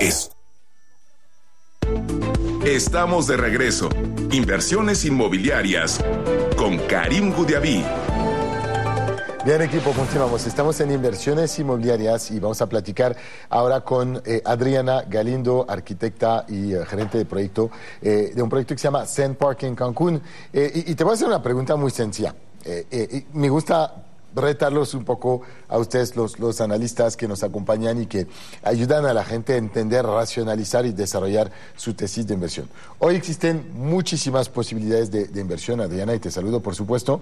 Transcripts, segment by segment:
Estamos de regreso. Inversiones inmobiliarias con Karim Goudiaby. Bien, equipo, continuamos. Estamos en inversiones inmobiliarias y vamos a platicar ahora con Adriana Galindo, arquitecta y gerente de proyecto de un proyecto que se llama Zen Park en Cancún. Y te voy a hacer una pregunta muy sencilla. Me gusta retarlos un poco a ustedes, los analistas que nos acompañan y que ayudan a la gente a entender, racionalizar y desarrollar su tesis de inversión. Hoy existen muchísimas posibilidades de inversión, Adriana, y te saludo, por supuesto.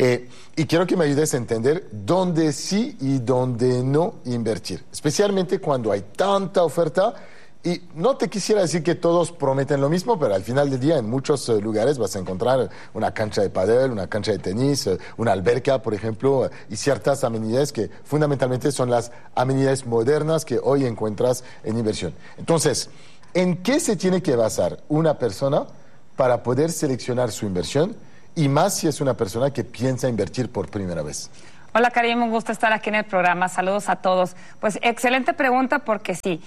Y quiero que me ayudes a entender dónde sí y dónde no invertir, especialmente cuando hay tanta oferta. Y no te quisiera decir que todos prometen lo mismo, pero al final del día en muchos lugares vas a encontrar una cancha de pádel, una cancha de tenis, una alberca, por ejemplo, y ciertas amenidades que fundamentalmente son las amenidades modernas que hoy encuentras en inversión. Entonces, ¿en qué se tiene que basar una persona para poder seleccionar su inversión? Y más si es una persona que piensa invertir por primera vez. Hola, Karim, un gusto estar aquí en el programa. Saludos a todos. Pues excelente pregunta porque sí,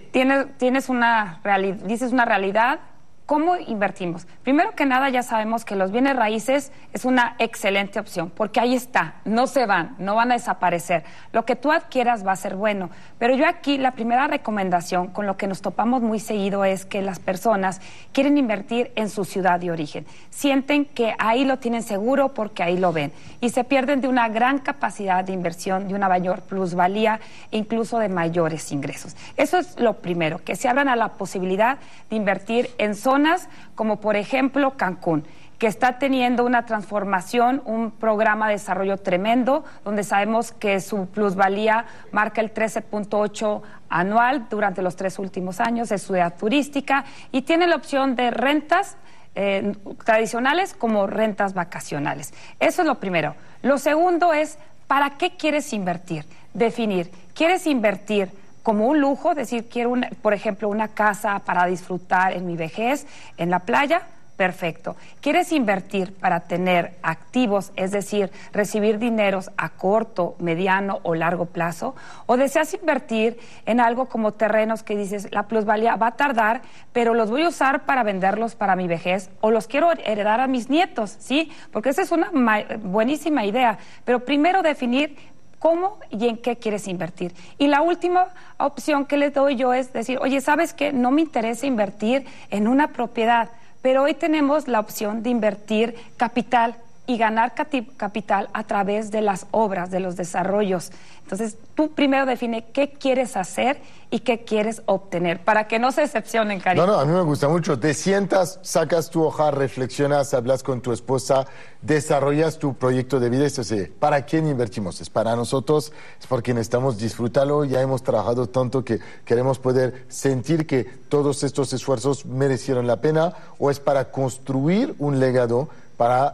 dices una realidad. ¿Cómo invertimos? Primero que nada, ya sabemos que los bienes raíces es una excelente opción, porque ahí está, no se van, no van a desaparecer. Lo que tú adquieras va a ser bueno. Pero yo aquí, la primera recomendación con lo que nos topamos muy seguido es que las personas quieren invertir en su ciudad de origen. Sienten que ahí lo tienen seguro porque ahí lo ven. Y se pierden de una gran capacidad de inversión, de una mayor plusvalía e incluso de mayores ingresos. Eso es lo primero, que se abran a la posibilidad de invertir en zonas como por ejemplo Cancún, que está teniendo una transformación, un programa de desarrollo tremendo, donde sabemos que su plusvalía marca el 13.8 anual durante los 3 últimos años, es ciudad turística y tiene la opción de rentas tradicionales como rentas vacacionales. Eso es lo primero. Lo segundo es, ¿para qué quieres invertir? Definir, ¿quieres invertir como un lujo, es decir, quiero, por ejemplo, una casa para disfrutar en mi vejez, en la playa? Perfecto. ¿Quieres invertir para tener activos, es decir, recibir dineros a corto, mediano o largo plazo? ¿O deseas invertir en algo como terrenos que dices, la plusvalía va a tardar, pero los voy a usar para venderlos para mi vejez o los quiero heredar a mis nietos? ¿Sí? Porque esa es una buenísima idea. Pero primero definir cómo y en qué quieres invertir. Y la última opción que les doy yo es decir, oye, ¿sabes qué? No me interesa invertir en una propiedad, pero hoy tenemos la opción de invertir capital y ganar capital a través de las obras, de los desarrollos. Entonces, tú primero define qué quieres hacer y qué quieres obtener, para que no se decepcionen, Karim. No, a mí me gusta mucho. Te sientas, sacas tu hoja, reflexionas, hablas con tu esposa, desarrollas tu proyecto de vida. Esto es, ¿para quién invertimos? ¿Es para nosotros? ¿Es porque necesitamos disfrutarlo? Ya hemos trabajado tanto que queremos poder sentir que todos estos esfuerzos merecieron la pena, ¿o es para construir un legado para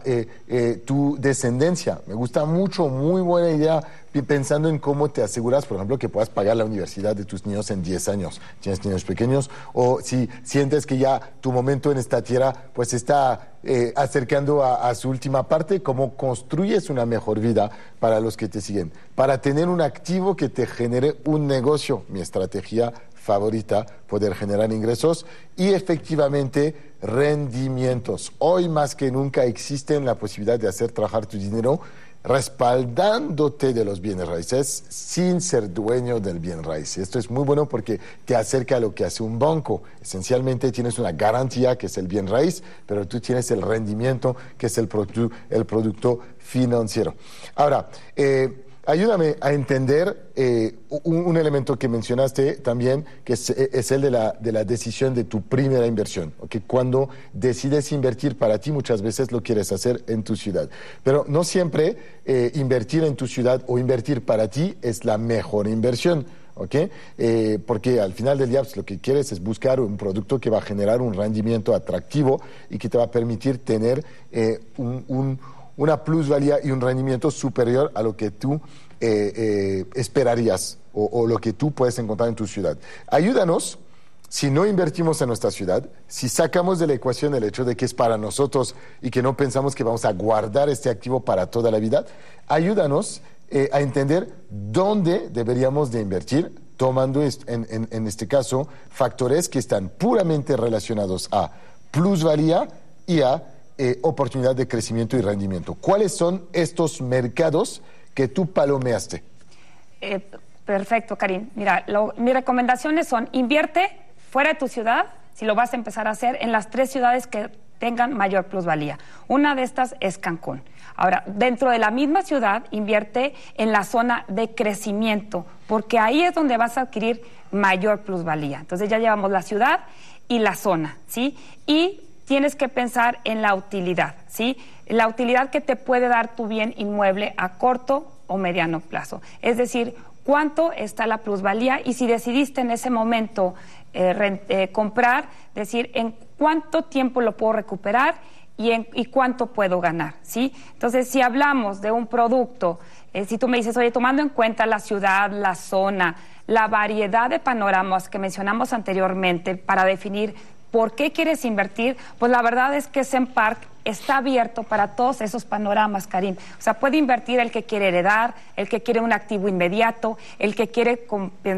tu descendencia? Me gusta mucho, muy buena idea, pensando en cómo te aseguras, por ejemplo, que puedas pagar la universidad de tus niños en 10 años. Tienes niños pequeños, o si sientes que ya tu momento en esta tierra pues está acercando a su última parte, cómo construyes una mejor vida para los que te siguen, para tener un activo que te genere un negocio. Mi estrategia favorita, poder generar ingresos y efectivamente rendimientos. Hoy más que nunca existe la posibilidad de hacer trabajar tu dinero respaldándote de los bienes raíces sin ser dueño del bien raíz. Esto es muy bueno porque te acerca a lo que hace un banco. Esencialmente tienes una garantía, que es el bien raíz, pero tú tienes el rendimiento, que es el producto financiero. Ahora, ayúdame a entender un elemento que mencionaste también, que es el de la decisión de tu primera inversión. ¿Okay? Cuando decides invertir para ti, muchas veces lo quieres hacer en tu ciudad. Pero no siempre invertir en tu ciudad o invertir para ti es la mejor inversión. ¿Okay? Porque al final del día pues, lo que quieres es buscar un producto que va a generar un rendimiento atractivo y que te va a permitir tener una plusvalía y un rendimiento superior a lo que tú esperarías o lo que tú puedes encontrar en tu ciudad. Ayúdanos, si no invertimos en nuestra ciudad, si sacamos de la ecuación el hecho de que es para nosotros y que no pensamos que vamos a guardar este activo para toda la vida, ayúdanos a entender dónde deberíamos de invertir tomando en este caso factores que están puramente relacionados a plusvalía y a oportunidad de crecimiento y rendimiento. ¿Cuáles son estos mercados que tú palomeaste? Perfecto, Karim. Mira, mis recomendaciones son: invierte fuera de tu ciudad, si lo vas a empezar a hacer, en las 3 ciudades que tengan mayor plusvalía. Una de estas es Cancún. Ahora, dentro de la misma ciudad, invierte en la zona de crecimiento, porque ahí es donde vas a adquirir mayor plusvalía. Entonces ya llevamos la ciudad y la zona, ¿sí? Y tienes que pensar en la utilidad, ¿sí? La utilidad que te puede dar tu bien inmueble a corto o mediano plazo. Es decir, cuánto está la plusvalía, y si decidiste en ese momento comprar, decir en cuánto tiempo lo puedo recuperar y cuánto puedo ganar, ¿sí? Entonces, si hablamos de un producto, si tú me dices, oye, tomando en cuenta la ciudad, la zona, la variedad de panoramas que mencionamos anteriormente para definir por qué quieres invertir, pues la verdad es que Zen Park está abierto para todos esos panoramas, Karim. O sea, puede invertir el que quiere heredar, el que quiere un activo inmediato, el que quiere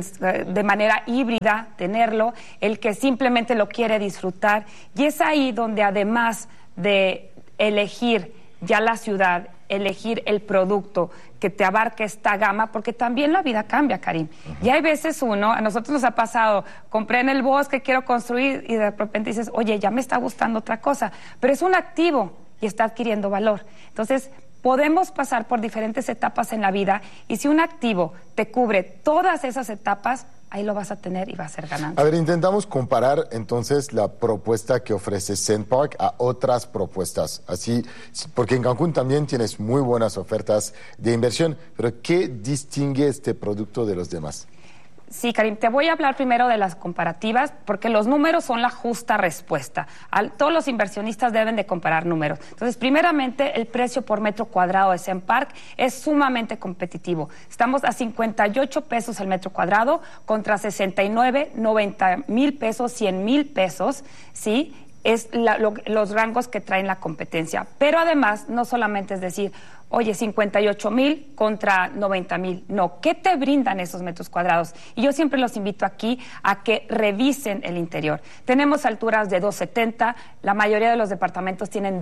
de manera híbrida tenerlo, el que simplemente lo quiere disfrutar. Y es ahí donde, además de elegir ya la ciudad, elegir el producto que te abarque esta gama, porque también la vida cambia, Karim. Y hay veces a nosotros nos ha pasado, compré en el bosque, quiero construir, y de repente dices, oye, ya me está gustando otra cosa, pero es un activo y está adquiriendo valor. Entonces, podemos pasar por diferentes etapas en la vida, y si un activo te cubre todas esas etapas, ahí lo vas a tener y va a ser ganante. A ver, intentamos comparar entonces la propuesta que ofrece Zen Park a otras propuestas. Así, porque en Cancún también tienes muy buenas ofertas de inversión, pero ¿qué distingue este producto de los demás? Sí, Karim, te voy a hablar primero de las comparativas, porque los números son la justa respuesta. Todos los inversionistas deben de comparar números. Entonces, primeramente, el precio por metro cuadrado de Zen Park es sumamente competitivo. Estamos a 58 pesos el metro cuadrado contra 69, 90 mil pesos, 100 mil pesos, ¿sí? Es los rangos que traen la competencia. Pero además, no solamente es decir, oye, 58,000 contra 90,000. No, ¿qué te brindan esos metros cuadrados? Y yo siempre los invito aquí a que revisen el interior. Tenemos alturas de 270, la mayoría de los departamentos tienen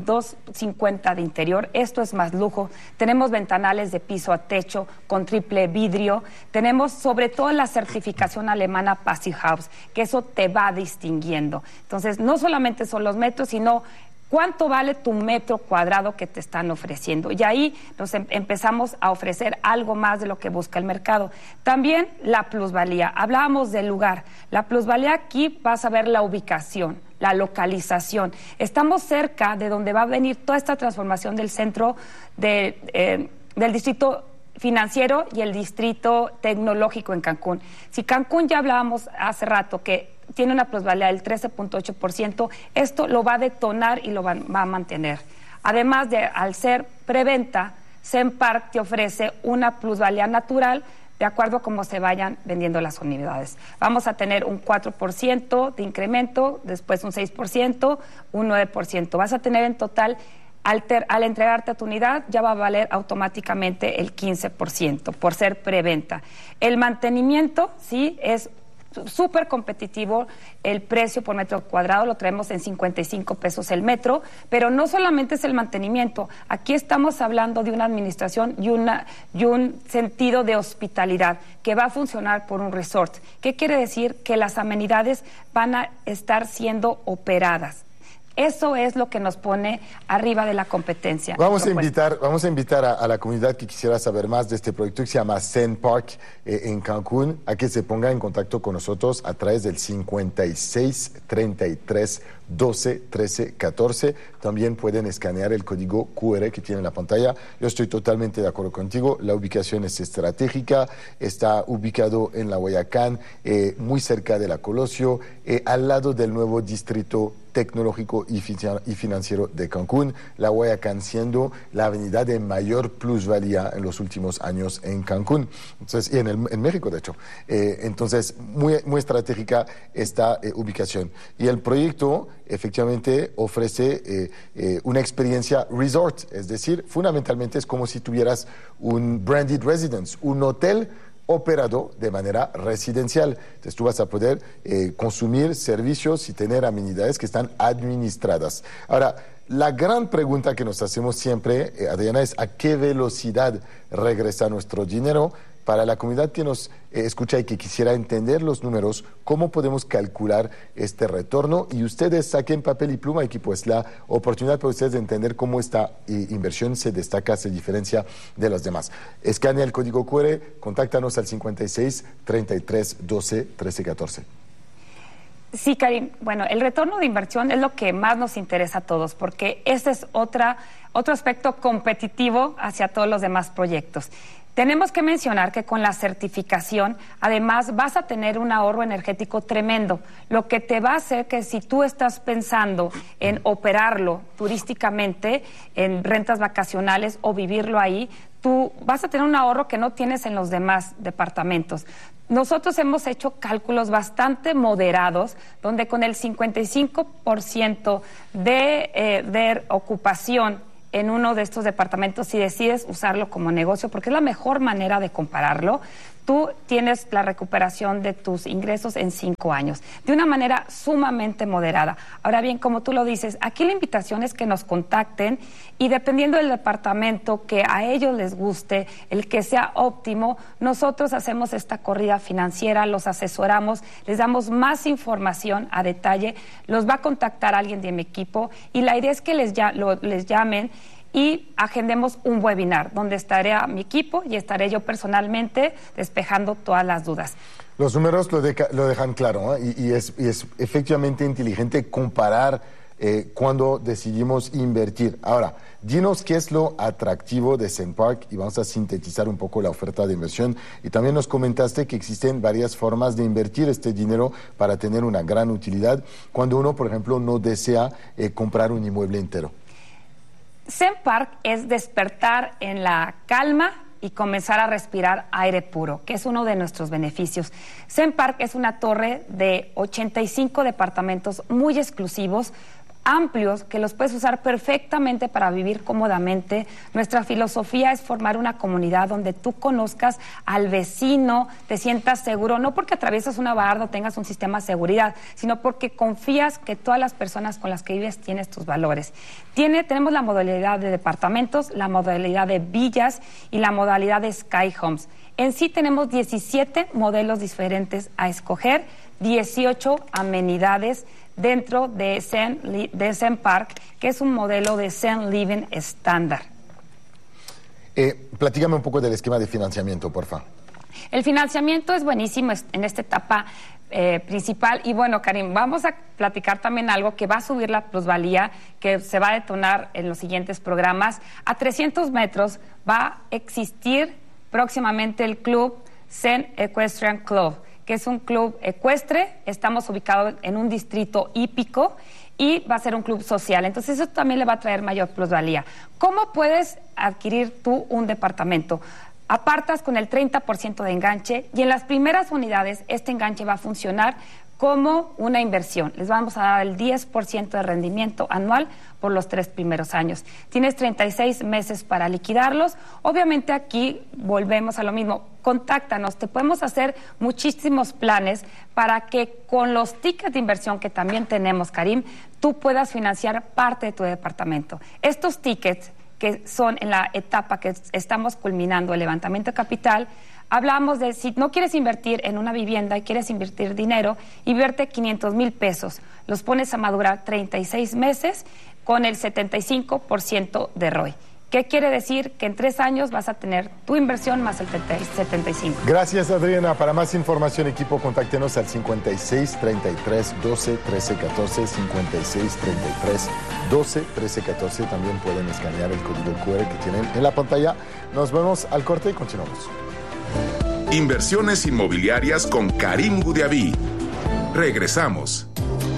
250 de interior. Esto es más lujo. Tenemos ventanales de piso a techo con triple vidrio. Tenemos sobre todo la certificación alemana Passive House, que eso te va distinguiendo. Entonces, no solamente son los metros, sino ¿cuánto vale tu metro cuadrado que te están ofreciendo? Y ahí nos empezamos a ofrecer algo más de lo que busca el mercado. También la plusvalía. Hablábamos del lugar. La plusvalía aquí vas a ver la ubicación, la localización. Estamos cerca de donde va a venir toda esta transformación del centro del distrito financiero y el distrito tecnológico en Cancún. Si Cancún, ya hablábamos hace rato que tiene una plusvalía del 13.8%, esto lo va a detonar y lo va a mantener. Además de, al ser preventa, Zen Park te ofrece una plusvalía natural de acuerdo a cómo se vayan vendiendo las unidades. Vamos a tener un 4% de incremento, después un 6%, un 9%. Vas a tener en total, al entregarte a tu unidad, ya va a valer automáticamente el 15% por ser preventa. El mantenimiento, sí, es súper competitivo. El precio por metro cuadrado lo traemos en 55 pesos el metro, pero no solamente es el mantenimiento. Aquí estamos hablando de una administración y un sentido de hospitalidad que va a funcionar por un resort. ¿Qué quiere decir? Que las amenidades van a estar siendo operadas. Eso es lo que nos pone arriba de la competencia. Vamos a invitar a la comunidad que quisiera saber más de este proyecto que se llama Zen Park en Cancún, a que se ponga en contacto con nosotros a través del 56 33 12 13 14. También pueden escanear el código QR que tiene en la pantalla. Yo estoy totalmente de acuerdo contigo. La ubicación es estratégica, está ubicado en la Guayacán, muy cerca de la Colosio, al lado del nuevo distrito tecnológico y financiero de Cancún, la Guayacán siendo la avenida de mayor plusvalía en los últimos años en Cancún, entonces, y en México, de hecho. Entonces, muy estratégica esta ubicación. Y el proyecto efectivamente ofrece una experiencia resort, es decir, fundamentalmente es como si tuvieras un branded residence, un hotel operado de manera residencial. Entonces tú vas a poder consumir servicios y tener amenidades que están administradas. Ahora, la gran pregunta que nos hacemos siempre, Adriana, es ¿a qué velocidad regresa nuestro dinero? Para la comunidad que nos escucha y que quisiera entender los números, ¿cómo podemos calcular este retorno? Y ustedes saquen papel y pluma, equipo, es la oportunidad para ustedes de entender cómo esta inversión se destaca, se diferencia de las demás. Escanea el código QR, contáctanos al 56 33 12 13 14. Sí, Karim. Bueno, el retorno de inversión es lo que más nos interesa a todos, porque este es otro aspecto competitivo hacia todos los demás proyectos. Tenemos que mencionar que con la certificación, además, vas a tener un ahorro energético tremendo, lo que te va a hacer que si tú estás pensando en operarlo turísticamente, en rentas vacacionales o vivirlo ahí, tú vas a tener un ahorro que no tienes en los demás departamentos. Nosotros hemos hecho cálculos bastante moderados, donde con el 55% de ocupación en uno de estos departamentos, si decides usarlo como negocio, porque es la mejor manera de compararlo, tú tienes la recuperación de tus ingresos en 5 años, de una manera sumamente moderada. Ahora bien, como tú lo dices, aquí la invitación es que nos contacten y dependiendo del departamento que a ellos les guste, el que sea óptimo, nosotros hacemos esta corrida financiera, los asesoramos, les damos más información a detalle, los va a contactar alguien de mi equipo y la idea es que les llamen y agendemos un webinar donde estaré a mi equipo y estaré yo personalmente despejando todas las dudas. Los números lo dejan claro, ¿eh? y es efectivamente inteligente comparar cuando decidimos invertir. Ahora, dinos qué es lo atractivo de Zen Park y vamos a sintetizar un poco la oferta de inversión. Y también nos comentaste que existen varias formas de invertir este dinero para tener una gran utilidad cuando uno, por ejemplo, no desea comprar un inmueble entero. Zen Park es despertar en la calma y comenzar a respirar aire puro, que es uno de nuestros beneficios. Zen Park es una torre de 85 departamentos muy exclusivos, amplios, que los puedes usar perfectamente para vivir cómodamente. Nuestra filosofía es formar una comunidad donde tú conozcas al vecino, te sientas seguro, no porque atraviesas una barda o tengas un sistema de seguridad, sino porque confías que todas las personas con las que vives tienes tus valores. Tenemos la modalidad de departamentos, la modalidad de villas y la modalidad de Sky Homes. En sí tenemos 17 modelos diferentes a escoger, 18 amenidades dentro de Zen Park, que es un modelo de Zen Living estándar. Platícame un poco del esquema de financiamiento, por favor. El financiamiento es buenísimo en esta etapa principal. Y bueno, Karim, vamos a platicar también algo que va a subir la plusvalía, que se va a detonar en los siguientes programas. A 300 metros va a existir próximamente el club Zen Equestrian Club, que es un club ecuestre. Estamos ubicados en un distrito hípico y va a ser un club social. Entonces eso también le va a traer mayor plusvalía. ¿Cómo puedes adquirir tú un departamento? Apartas con el 30% de enganche y en las primeras unidades este enganche va a funcionar como una inversión. Les vamos a dar el 10% de rendimiento anual por los 3 primeros años. Tienes 36 meses para liquidarlos. Obviamente aquí volvemos a lo mismo. Contáctanos, te podemos hacer muchísimos planes para que con los tickets de inversión que también tenemos, Karim, tú puedas financiar parte de tu departamento. Estos tickets, que son en la etapa que estamos culminando el levantamiento de capital, hablamos de si no quieres invertir en una vivienda y quieres invertir dinero, invierte 500,000 pesos. Los pones a madurar 36 meses con el 75% de ROI. ¿Qué quiere decir? Que en 3 años vas a tener tu inversión más el 75. Gracias, Adriana. Para más información, equipo, contáctenos al 56 33 12 13 14, 56 33 12 13 14. También pueden escanear el código QR que tienen en la pantalla. Nos vemos al corte y continuamos. Inversiones inmobiliarias con Karim Goudiaby. Regresamos.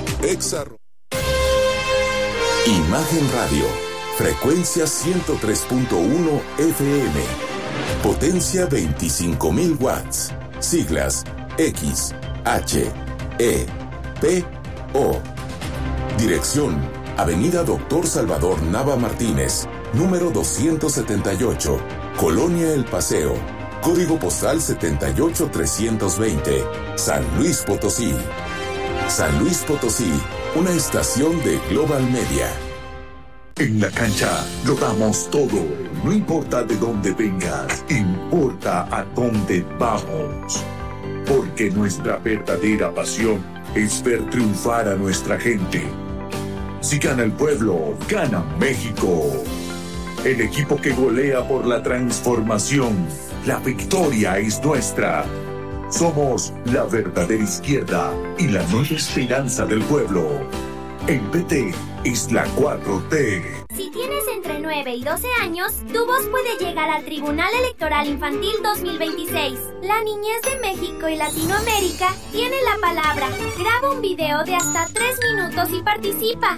Imagen Radio. Frecuencia 103.1 FM. Potencia 25,000 watts. Siglas X, H, E, P, O. Dirección: Avenida Dr. Salvador Nava Martínez, número 278, Colonia El Paseo, Código postal 78320, San Luis Potosí. San Luis Potosí, una estación de Global Media. En la cancha lo damos todo. No importa de dónde vengas, importa a dónde vamos. Porque nuestra verdadera pasión es ver triunfar a nuestra gente. Si gana el pueblo, gana México. El equipo que golea por la transformación. La victoria es nuestra. Somos la verdadera izquierda y la nueva esperanza del pueblo. El PT es la 4T. Si tienes entre 9 y 12 años, tu voz puede llegar al Tribunal Electoral Infantil 2026. La niñez de México y Latinoamérica tiene la palabra. Graba un video de hasta 3 minutos y participa.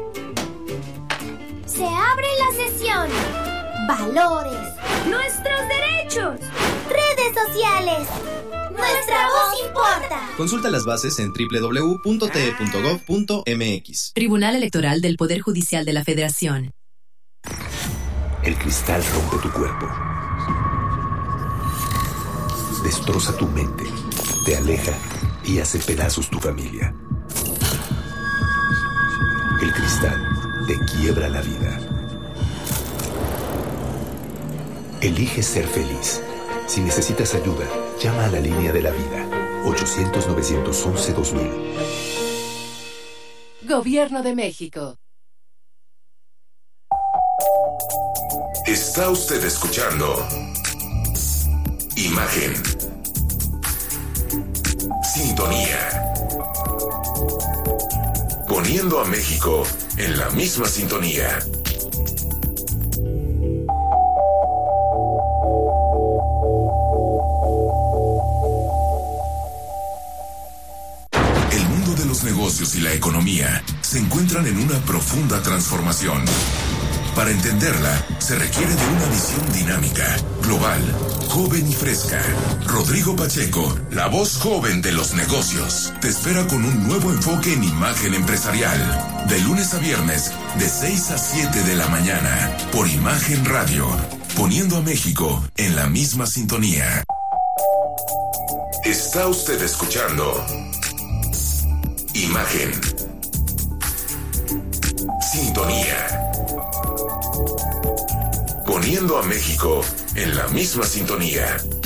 Se abre la sesión. Valores. Nuestros derechos. Redes sociales. Nuestra voz importa. Consulta las bases en www.te.gov.mx. Tribunal Electoral del Poder Judicial de la Federación. El cristal rompe tu cuerpo. Destroza tu mente. Te aleja y hace pedazos tu familia. El cristal te quiebra la vida. Elige ser feliz. Si necesitas ayuda, llama a la línea de la vida. 800-911-2000. Gobierno de México. Está usted escuchando Imagen. Sintonía. Poniendo a México en la misma sintonía. El mundo de los negocios y la economía se encuentran en una profunda transformación. Para entenderla, se requiere de una visión dinámica, global, joven y fresca. Rodrigo Pacheco, la voz joven de los negocios, te espera con un nuevo enfoque en imagen empresarial. De lunes a viernes, de 6 a 7 de la mañana, por Imagen Radio, poniendo a México en la misma sintonía. Está usted escuchando Imagen. Sintonía. Poniendo a México en la misma sintonía.